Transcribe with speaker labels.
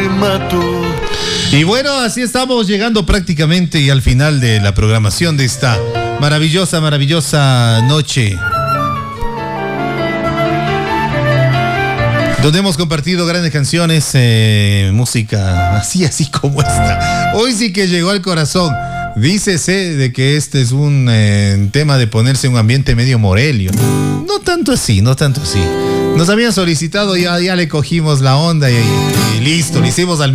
Speaker 1: mato.
Speaker 2: Y bueno, así estamos llegando prácticamente y al final de la programación de esta maravillosa noche, donde hemos compartido grandes canciones, música así como esta. Hoy sí que llegó al corazón. Dícese de que este es un tema de ponerse en un ambiente medio Morelio. No tanto así. Nos habían solicitado, ya le cogimos la onda y listo, le hicimos al